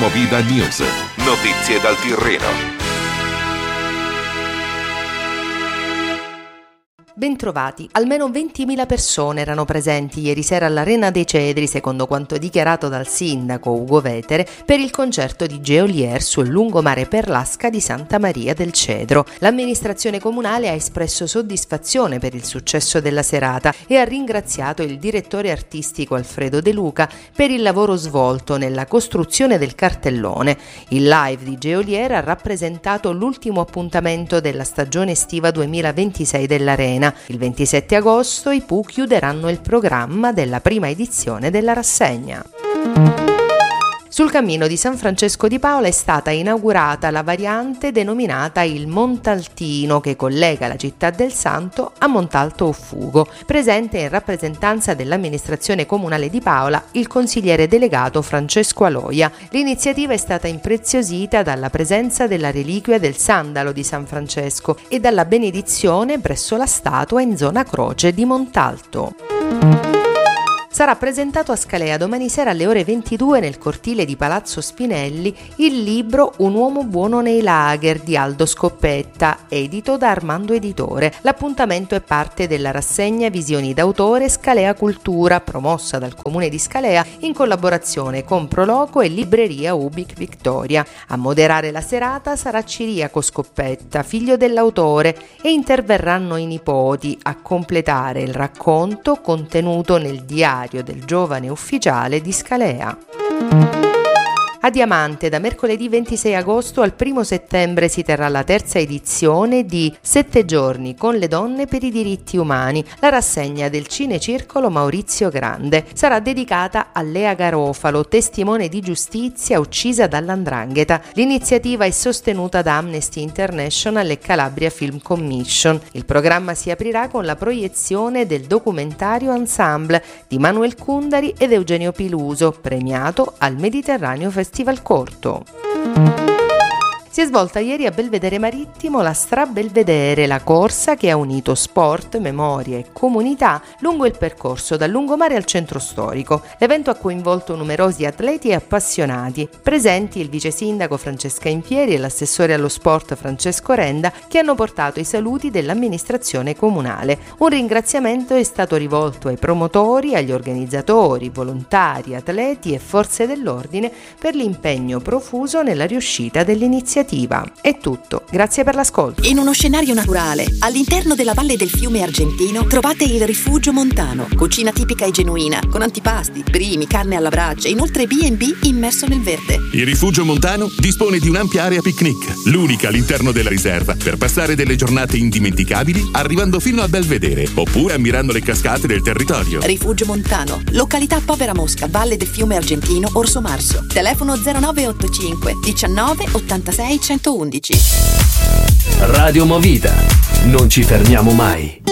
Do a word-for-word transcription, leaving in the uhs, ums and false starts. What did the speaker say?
Movida News. Notizie dal Tirreno. Bentrovati. Almeno ventimila persone erano presenti ieri sera all'Arena dei Cedri, secondo quanto dichiarato dal sindaco Ugo Vetere, per il concerto di Geolier sul lungomare Perlasca di Santa Maria del Cedro. L'amministrazione comunale ha espresso soddisfazione per il successo della serata e ha ringraziato il direttore artistico Alfredo De Luca per il lavoro svolto nella costruzione del cartellone. Il live di Geolier ha rappresentato l'ultimo appuntamento della stagione estiva duemilaventisei dell'Arena. Il ventisette agosto i Pooh chiuderanno il programma della prima edizione della rassegna. Sul cammino di San Francesco di Paola è stata inaugurata la variante denominata il Montaltino, che collega la città del Santo a Montalto Offugo. Presente in rappresentanza dell'amministrazione comunale di Paola il consigliere delegato Francesco Aloia. L'iniziativa è stata impreziosita dalla presenza della reliquia del sandalo di San Francesco e dalla benedizione presso la statua in zona croce di Montalto. Sarà presentato a Scalea domani sera alle ore ventidue nel cortile di Palazzo Spinelli il libro Un uomo buono nei lager di Aldo Scoppetta, edito da Armando Editore. L'appuntamento è parte della rassegna Visioni d'autore Scalea Cultura, promossa dal Comune di Scalea in collaborazione con Proloco e Libreria Ubic Victoria. A moderare la serata sarà Ciriaco Scoppetta, figlio dell'autore, e interverranno i nipoti a completare il racconto contenuto nel diario del giovane ufficiale di Scalea. A Diamante da mercoledì ventisei agosto al primo settembre si terrà la terza edizione di Sette giorni con le donne per i diritti umani, la rassegna del Cinecircolo Maurizio Grande. Sarà dedicata a Lea Garofalo, testimone di giustizia uccisa dall'Andrangheta. L'iniziativa è sostenuta da Amnesty International e Calabria Film Commission. Il programma si aprirà con la proiezione del documentario Ensemble di Manuel Cundari ed Eugenio Piluso, premiato al Mediterraneo Festival Festival Corto. Si è svolta ieri a Belvedere Marittimo la Stra Belvedere, la corsa che ha unito sport, memoria e comunità lungo il percorso dal lungomare al centro storico. L'evento ha coinvolto numerosi atleti e appassionati. Presenti il vice sindaco Francesca Impieri e l'assessore allo sport Francesco Renda, che hanno portato i saluti dell'amministrazione comunale. Un ringraziamento è stato rivolto ai promotori, agli organizzatori, volontari, atleti e forze dell'ordine per l'impegno profuso nella riuscita dell'iniziativa. È tutto, grazie per l'ascolto. In uno scenario naturale, all'interno della valle del fiume Argentino, trovate il Rifugio Montano, cucina tipica e genuina, con antipasti, primi, carne alla brace, inoltre B and B immerso nel verde. Il Rifugio Montano dispone di un'ampia area picnic, l'unica all'interno della riserva, per passare delle giornate indimenticabili arrivando fino a Belvedere, oppure ammirando le cascate del territorio. Rifugio Montano, località Povera Mosca, valle del fiume Argentino, Orso Marso. Telefono zero nove otto cinque diciannove ottantasei centoundici. Radio Movida. Non ci fermiamo mai.